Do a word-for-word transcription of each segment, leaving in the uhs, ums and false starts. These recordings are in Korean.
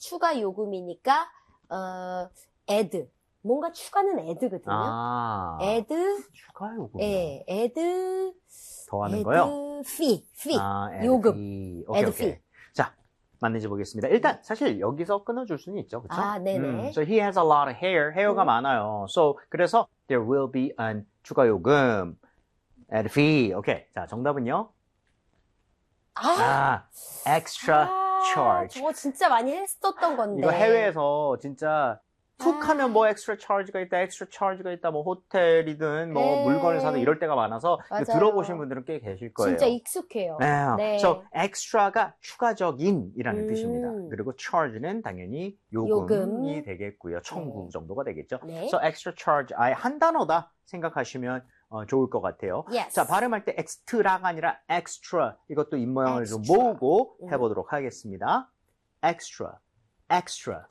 추가 요금이니까 어, add. 뭔가 추가는 add거든요. 아, add. 추가 요금. 예, add. 더하는 add 거요? fee. fee. 아, add 요금. fee. 오케이, add 오케이. fee. 자, 맞는지 보겠습니다. 일단 사실 여기서 끊어줄 수는 있죠, 그렇죠? 아, 네네. 음, so he has a lot of hair. 헤어가 음. 많아요. So 그래서 there will be an 추가 요금. add fee. 오케이. 자, 정답은요? 아, 아, extra 아, charge. 저거 진짜 많이 했었던 건데. 이거 해외에서 진짜 툭 아. 하면 뭐 extra charge가 있다, extra charge가 있다, 뭐 호텔이든 뭐 네. 물건을 사든 이럴 때가 많아서 이거 맞아요. 들어보신 분들은 꽤 계실 거예요. 진짜 익숙해요. 네. 네. So extra가 추가적인이라는 음. 뜻입니다. 그리고 charge는 당연히 요금이 요금. 되겠고요. 청구 네. 정도가 되겠죠. 네. So extra charge 아예 한 단어다 생각하시면 어, 좋을 것 같아요. Yes. 자, 발음할 때 extra가 아니라 extra. 이것도 입모양을 좀 Extra. 모으고 음. 해보도록 하겠습니다. extra, extra.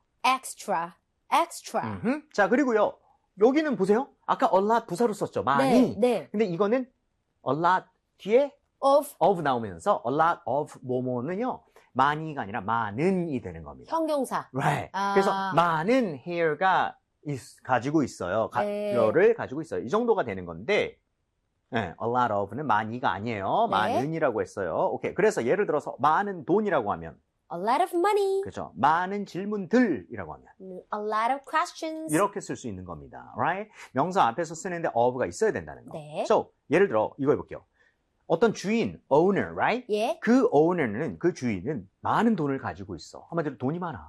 extra, extra. 음흠. 자, 그리고요. 여기는 보세요. 아까 a lot 부사로 썼죠. 많이. 네, 네. 근데 이거는 a lot 뒤에 of of 나오면서 a lot of 뭐뭐는요. 많이가 아니라 많은이 되는 겁니다. 형용사. Right. 아. 그래서 많은 hair가 있, 가지고 있어요. 가, 네. 를 가지고 있어요. 이 정도가 되는 건데 네, a lot of는 많이가 아니에요. 네. 많은이라고 했어요. 오케이. 그래서 예를 들어서 많은 돈이라고 하면 a lot of money. 그렇죠. 많은 질문들이라고 하면 a lot of questions. 이렇게 쓸 수 있는 겁니다. Right? 명사 앞에서 쓰는데 of가 있어야 된다는 거. 네. So, 예를 들어 이거 해볼게요. 어떤 주인, owner, right? 예. 그 owner는, 그 주인은 많은 돈을 가지고 있어. 한마디로 돈이 많아.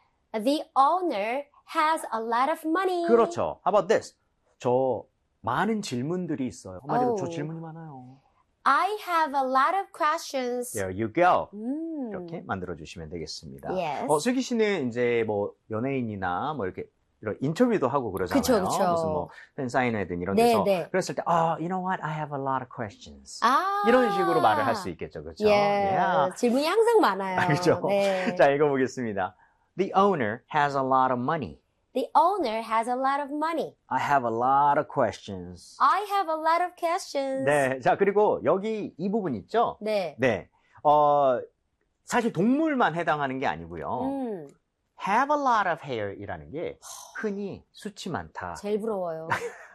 The owner has a lot of money. 그렇죠. How about this? 저 많은 질문들이 있어요. 한마디로 Oh. 저 질문이 많아요. I have a lot of questions. There you go. 음. 이렇게 만들어주시면 되겠습니다. Yes. 어, 슬기 씨는 이제 뭐 연예인이나 뭐 이렇게 이런 인터뷰도 하고 그러잖아요. 그쵸, 그쵸. 무슨 뭐 팬사인회든 이런 네, 데서. 네. 그랬을 때, 아, you know what? I have a lot of questions. 아. 이런 식으로 말을 할 수 있겠죠. 그렇죠? 예. Yeah. 질문이 항상 많아요. 아, 그죠? 네. 자, 읽어보겠습니다. The owner has a lot of money. The owner has a lot of money. I have a lot of questions. I have a lot of questions. 네. 자, 그리고 여기 이 부분 있죠? 네. 네. 어, 사실 동물만 해당하는 게 아니고요. 음, have a lot of hair 이라는 게 흔히 수치 많다. 제일 부러워요.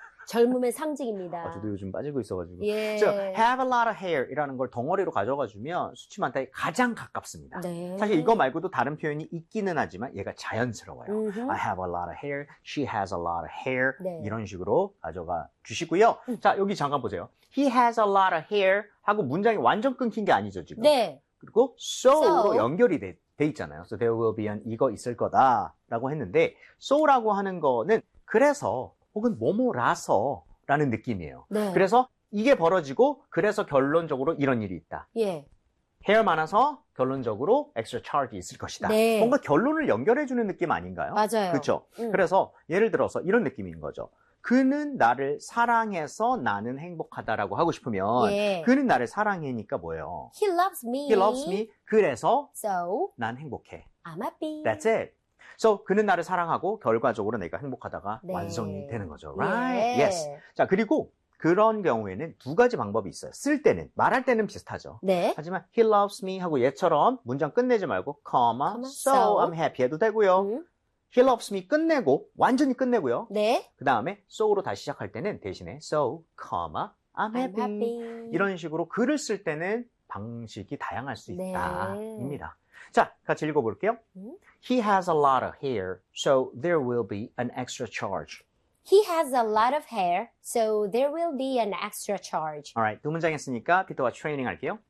젊음의 상징입니다. 아, 저도 요즘 빠지고 있어가지고. 예. So, have a lot of hair 이라는 걸 덩어리로 가져가 주면 수치 많다에 가장 가깝습니다. 네. 사실 이거 말고도 다른 표현이 있기는 하지만 얘가 자연스러워요. 음흠. I have a lot of hair, she has a lot of hair 네. 이런 식으로 가져가 주시고요. 음. 자, 여기 잠깐 보세요. He has a lot of hair 하고 문장이 완전 끊긴 게 아니죠, 지금. 네. 그리고 so로 So. 연결이 돼, 돼 있잖아요. So there will be an 이거 있을 거다 라고 했는데 so라고 하는 거는 그래서 혹은 뭐뭐라서 라는 느낌이에요. 네. 그래서 이게 벌어지고 그래서 결론적으로 이런 일이 있다. 예. hair 많아서 결론적으로 extra charge 있을 것이다. 네. 뭔가 결론을 연결해주는 느낌 아닌가요? 맞아요. 그렇죠. 음. 그래서 예를 들어서 이런 느낌인 거죠. 그는 나를 사랑해서 나는 행복하다라고 하고 싶으면 예. 그는 나를 사랑해니까 뭐예요? He loves me. He loves me. 그래서 So, 난 행복해. I'm happy. That's it. So 그는 나를 사랑하고 결과적으로 내가 행복하다가 네. 완성이 되는 거죠. 예. Right? Yes. 자, 그리고 그런 경우에는 두 가지 방법이 있어요. 쓸 때는, 말할 때는 비슷하죠. 네. 하지만 he loves me 하고 얘처럼 문장 끝내지 말고 comma, comma, so, so. I'm happy 해도 되고요. 음. he loves me 끝내고 완전히 끝내고요. 네. 그 다음에 so로 다시 시작할 때는 대신에 so, comma, I'm I'm happy. happy. 이런 식으로 글을 쓸 때는 방식이 다양할 수 네. 있다. 입니다. 자, 같이 읽어볼게요. 음. He has a lot of hair, so there will be an extra charge. He has a lot of hair, so there will be an extra charge. Alright, 두 문장 했으니까 피터와 트레이닝 할게요.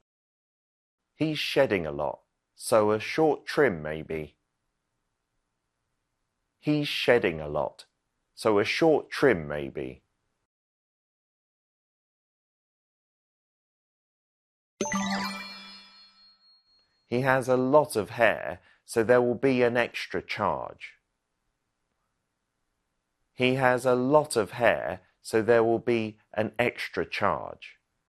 He's shedding a lot, so a short trim maybe. He's shedding a lot, so a short trim maybe. He has a lot of hair, so there will be an extra charge. He has a lot of hair, so there will be an extra charge.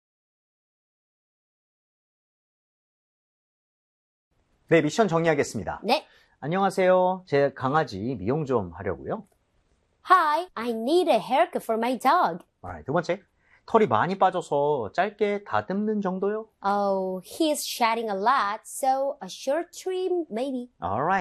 네, 미션 정리하겠습니다. 네. 안녕하세요. 제 강아지 미용 좀 하려고요. Hi, I need a haircut for my dog. Alright, 두 번째. 털이 많이 빠져서 짧게 다듬는 정도요. Oh, he's shedding a lot, so a short trim maybe. Alright.